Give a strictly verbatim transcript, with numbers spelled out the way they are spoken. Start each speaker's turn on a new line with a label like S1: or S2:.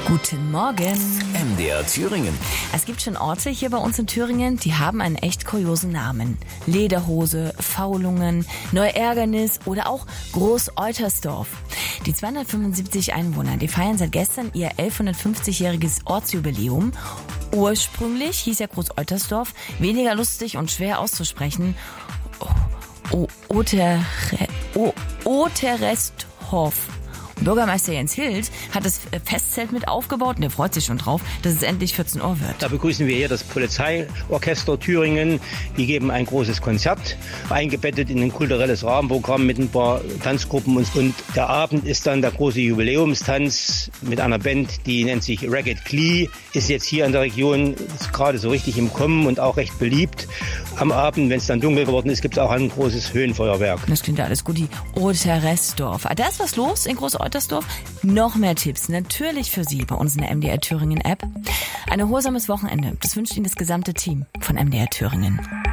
S1: Guten Morgen.
S2: M D R Thüringen.
S1: Es gibt schon Orte hier bei uns in Thüringen, die haben einen echt kuriosen Namen. Lederhose, Faulungen, Neuärgernis oder auch Groß-Eutersdorf. Die zweihundertfünfundsiebzig Einwohner, die feiern seit gestern ihr elfhundertfünfzigjähriges Ortsjubiläum. Ursprünglich hieß ja Groß-Eutersdorf, weniger lustig und schwer auszusprechen, O- Otere- O- Oteresthof. Bürgermeister Jens Hild hat das Festzelt mit aufgebaut und der freut sich schon drauf, dass es endlich vierzehn Uhr wird.
S3: Da begrüßen wir hier das Polizeiorchester Thüringen. Die geben ein großes Konzert, eingebettet in ein kulturelles Rahmenprogramm mit ein paar Tanzgruppen. Und, und der Abend ist dann der große Jubiläumstanz mit einer Band, die nennt sich Ragged Glee. Ist jetzt hier in der Region ist gerade so richtig im Kommen und auch recht beliebt. Am Abend, wenn es dann dunkel geworden ist, gibt es auch ein großes Höhenfeuerwerk.
S1: Das klingt ja alles gut. Die Oterestdorf. Da ist was los in Groß-Eutersdorf. Noch mehr Tipps natürlich für Sie bei uns in der M D R Thüringen App. Ein erholsames Wochenende. Das wünscht Ihnen das gesamte Team von M D R Thüringen.